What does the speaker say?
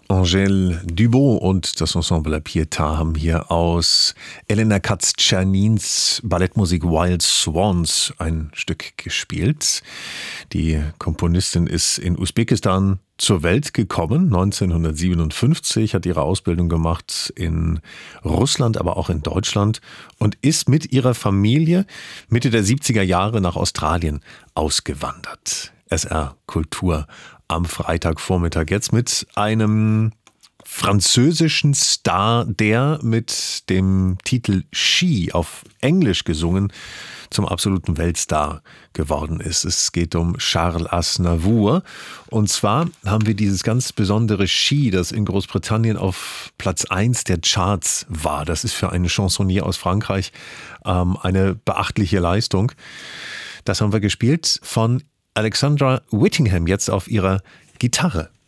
Angèle Dubot und das Ensemble La Pietà haben hier aus Elena Katz-Czernins Ballettmusik Wild Swans ein Stück gespielt. Die Komponistin ist in Usbekistan zur Welt gekommen, 1957, hat ihre Ausbildung gemacht in Russland, aber auch in Deutschland und ist mit ihrer Familie Mitte der 70er Jahre nach Australien ausgewandert. SR Kultur am Freitagvormittag jetzt mit einem französischen Star, der mit dem Titel She auf Englisch gesungen zum absoluten Weltstar geworden ist. Es geht um Charles Aznavour. Und zwar haben wir dieses ganz besondere She, das in Großbritannien auf Platz 1 der Charts war. Das ist für einen Chansonnier aus Frankreich eine beachtliche Leistung. Das haben wir gespielt von Alexandra Whittingham, jetzt auf ihrer Gitarre.